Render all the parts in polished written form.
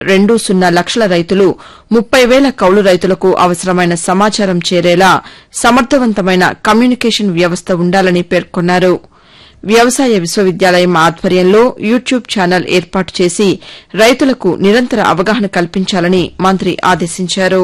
20 లక్షల రైతులు 30,000 కౌలు రైతులకు అవసరమైన సమాచారం చేరేలా సమర్థవంతమైన కమ్యూనికేషన్ వ్యవస్థ ఉండాలని పేర్కొన్నారు. వ్యవసాయ విశ్వవిద్యాలయం ఆధ్వర్యంలో యూట్యూబ్ ఛానల్ ఏర్పాటు చేసి రైతులకు నిరంతర అవగాహన కల్పించాలని మంత్రి ఆదేశించారు.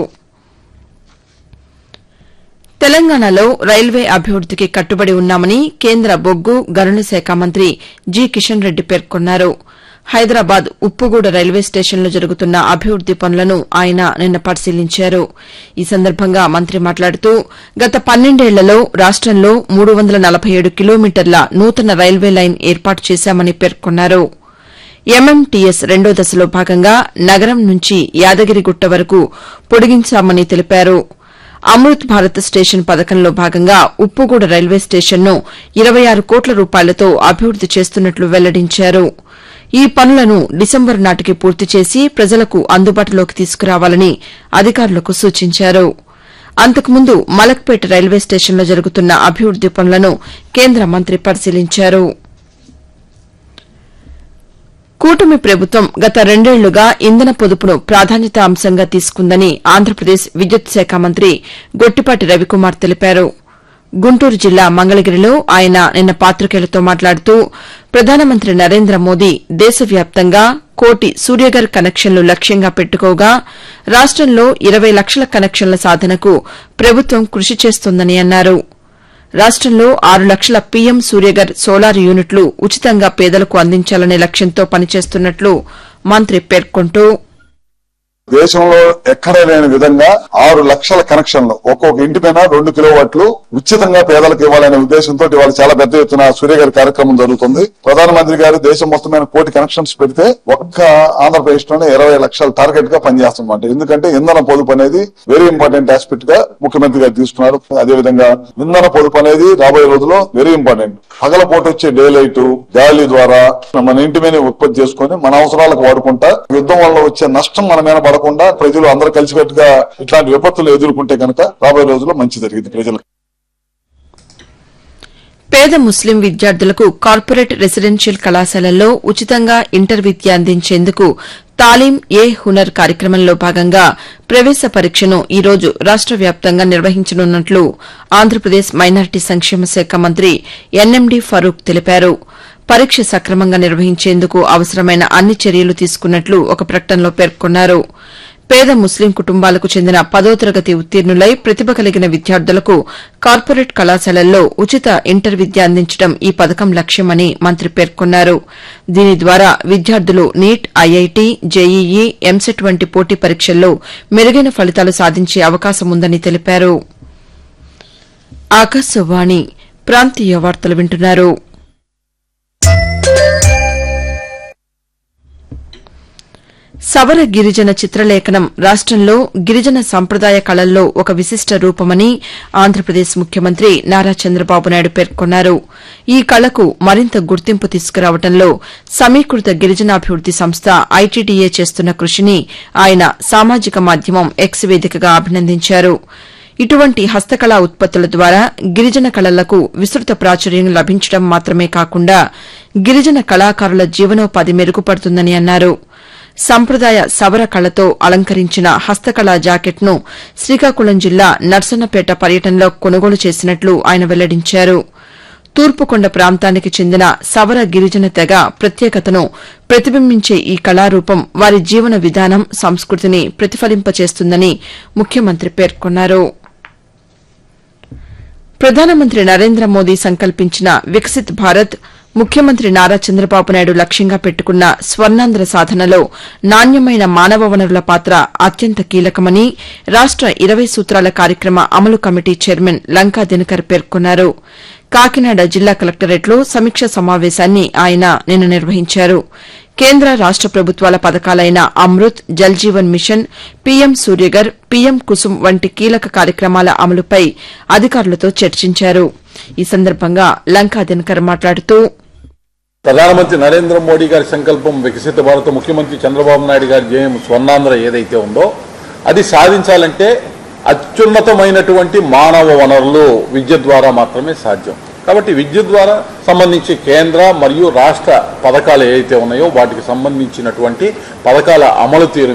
తెలంగాణలో రైల్వే అభివృద్దికి కట్టుబడి ఉన్నామని కేంద్ర బొగ్గు గనుల శాఖ మంత్రి జి కిషన్ రెడ్డి పేర్కొన్నారు. హైదరాబాద్ ఉప్పుగూడ రైల్వే స్టేషన్లో జరుగుతున్న అభివృద్ది పనులను ఆయన నిన్న పరిశీలించారు. ఈ సందర్భంగా మంత్రి మాట్లాడుతూ గత 12 ఏళ్లలో రాష్టంలో 347 కిలోమీటర్ల నూతన రైల్వే లైన్ ఏర్పాటు చేశామని పేర్కొన్నారు. ఎంఎంటీఎస్ రెండో దశలో భాగంగా నగరం నుంచి యాదగిరిగుట్ట వరకు పొడిగించామని తెలిపారు. అమృత్ భారత్ స్టేషన్ పథకంలో భాగంగా ఉప్పుగూడ రైల్వే స్టేషన్ను 26 కోట్ల రూపాయలతో అభివృద్ది చేస్తున్నట్లు వెల్లడించారు. ఈ పనులను డిసెంబరు నాటికి పూర్తి చేసి ప్రజలకు అందుబాటులోకి తీసుకురావాలని అధికారులకు సూచించారు. అంతకుముందు మలక్పేట రైల్వే స్టేషన్లో జరుగుతున్న అభివృద్ది పనులను కేంద్ర మంత్రి పరిశీలించారు. కూటమి ప్రభుత్వం గత 2 ఏళ్లుగా ఇంధన పొదుపును ప్రాధాన్యతా అంశంగా తీసుకుందని ఆంధ్రప్రదేశ్ విద్యుత్ శాఖ మంత్రి గొట్టిపాటి రవికుమార్ తెలిపారు. గుంటూరు జిల్లా మంగళగిరిలో ఆయన నిన్న పాతికేయులతో మాట్లాడుతూ ప్రధానమంత్రి నరేంద్ర మోదీ దేశవ్యాప్తంగా 1 కోటి సూర్యఘర్ కనెక్షన్లు లక్ష్యంగా పెట్టుకోగా రాష్టంలో 20 లక్షల కనెక్షన్ల సాధనకు ప్రభుత్వం కృషి చేస్తోందని అన్నారు. రాష్టంలో 6 లక్షల పీఎం సూర్యఘర్ సోలార్ యూనిట్లు ఉచితంగా పేదలకు అందించాలనే లక్ష్యంతో పనిచేస్తున్నట్లు మంత్రి పేర్కొంటూ దేశంలో ఎక్కడా లేని విధంగా 6 లక్షల కనెక్షన్లు ఒక్కొక్క ఇంటి పైన 2 కిలోవాట్లు ఉచితంగా పేదలకు ఇవ్వాలనే ఉద్దేశంతో ఇవాళ చాలా పెద్ద ఎత్తున సూర్యగారి కార్యక్రమం జరుగుతుంది. ప్రధానమంత్రి గారు దేశం మొత్తమైన 1 కోటి కనెక్షన్స్ పెడితే ఒక్క ఆంధ్రప్రదేశ్ లోనే 20 లక్షల టార్గెట్ గా పనిచేస్తున్నమాట. ఎందుకంటే ఇంధన పొదుపు అనేది వెరీ ఇంపార్టెంట్ ఆస్పెక్ట్ గా ముఖ్యమంత్రి గారు తీసుకున్నారు. అదేవిధంగా ఇంధన పొదుపు అనేది రాబోయే రోజుల్లో వెరీ ఇంపార్టెంట్. పగలపూట వచ్చే డే లైట్ గాలి ద్వారా మన ఇంటి మీద ఉత్పత్తి చేసుకుని మన అవసరాలకు వాడుకుంటా యుద్దం వల్ల వచ్చే నష్టం మన మీద పడకుండా ప్రజలు అందరూ కలిసికట్టుగా ఇట్లాంటి విపత్తులు ఎదుర్కొంటే కనుక రాబోయే రోజుల్లో మంచి జరిగింది ప్రజలకు. పేద ముస్లిం విద్యార్థులకు కార్పొరేట్ రెసిడెన్షియల్ కళాశాలల్లో ఉచితంగా ఇంటర్ విద్య అందించేందుకు తాలీం ఏ హునర్ కార్యక్రమంలో భాగంగా ప్రవేశ పరీక్షను ఈ రోజు రాష్ట వ్యాప్తంగా నిర్వహించనున్నట్లు ఆంధ్రప్రదేశ్ మైనారిటీ సంక్షేమ శాఖ మంత్రి ఎన్ఎండి ఫరూక్ తెలిపారు. పరీక్ష సక్రమంగా నిర్వహించేందుకు అవసరమైన అన్ని చర్యలు తీసుకున్నట్లు ఒక ప్రకటనలో పేర్కొన్నారు. పేద ముస్లిం కుటుంబాలకు చెందిన 10వ తరగతి ఉత్తీర్ణులై ప్రతిభ కలిగిన విద్యార్థులకు కార్పొరేట్ కళాశాలల్లో ఉచిత ఇంటర్ విద్య అందించడం ఈ పథకం లక్ష్యమని మంత్రి పేర్కొన్నారు. దీని ద్వారా విద్యార్థులు నీట్, ఐఐటీ, జేఈఈ, ఎంసెట్ వంటి పోటీ పరీక్షల్లో మెరుగైన ఫలితాలు సాధించే అవకాశం ఉందని తెలిపారు. ఆకాశవాణి ప్రాంతీయ వార్తలు వింటున్నారు. సవర గిరిజన చిత్రలేఖనం రాష్టంలో గిరిజన సంప్రదాయ కళల్లో ఒక విశిష్ట రూపమని ఆంధ్రప్రదేశ్ ముఖ్యమంత్రి నారా చంద్రబాబు నాయుడు పేర్కొన్నారు. ఈ కళకు మరింత గుర్తింపు తీసుకురావడంలో సమీకృత గిరిజనాభివృద్ది సంస్థ ఐటీడీఏ చేస్తున్న కృషిని ఆయన సామాజిక మాధ్యమం ఎక్స్ వేదికగా అభినందించారు. ఇటువంటి హస్తకళా ఉత్పత్తుల ద్వారా గిరిజన కళలకు విస్తృత ప్రాచుర్యం లభించడం మాత్రమే కాకుండా గిరిజన కళాకారుల జీవనోపాధి మెరుగుపడుతుందని అన్నారు. సంప్రదాయ సవర కళతో అలంకరించిన హస్తకళా జాకెట్ను శ్రీకాకుళం జిల్లా నర్సన్నపేట పర్యటనలో కొనుగోలు చేసినట్లు ఆయన వెల్లడించారు. తూర్పుకొండ ప్రాంతానికి చెందిన సవర గిరిజన తెగ ప్రత్యేకతను ప్రతిబింబించే ఈ కళారూపం వారి జీవన విధానం, సంస్కృతిని ప్రతిఫలింపచేస్తుందని ముఖ్యమంత్రి పేర్కొన్నారు. ప్రధానమంత్రి నరేంద్ర మోదీ సంకల్పించిన వికసిత్ భారత్, ముఖ్యమంత్రి నారా చంద్రబాబు నాయుడు లక్ష్యంగా పెట్టుకున్న స్వర్ణాంధ్ర సాధనలో నాణ్యమైన మానవ వనరుల పాత్ర అత్యంత కీలకమని రాష్ట 20 సూత్రాల కార్యక్రమ అమలు కమిటీ చైర్మన్ లంకా దినకర్ పేర్కొన్నారు. కాకినాడ జిల్లా కలెక్టరేట్లో సమీక్షా సమావేశాన్ని ఆయన నిన్న నిర్వహించారు. కేంద్ర రాష్ట ప్రభుత్వాల పథకాలైన Amrit, Jal Jeevan machine, PM Surya Ghar, PM Kusum వంటి కీలక కార్యక్రమాల అమలుపై అధికారులతో చర్చించారు. ఈ సందర్భంగా లంకా దినకర్ మాట్లాడుతూ ప్రధానమంత్రి నరేంద్ర మోడీ గారి సంకల్పం వికసిత భారత, ముఖ్యమంత్రి చంద్రబాబు నాయుడు గారి జయం స్వర్ణాంధ్ర ఏదైతే ఉందో అది సాధించాలంటే అత్యున్నతమైనటువంటి మానవ వనరులు విద్య ద్వారా మాత్రమే సాధ్యం. కాబట్టి విద్యుత్ ద్వారా సంబంధించి కేంద్ర మరియు రాష్ట్ర పథకాలు ఏవైతే ఉన్నాయో వాటికి సంబంధించినటువంటి పథకాల అమలు తీరు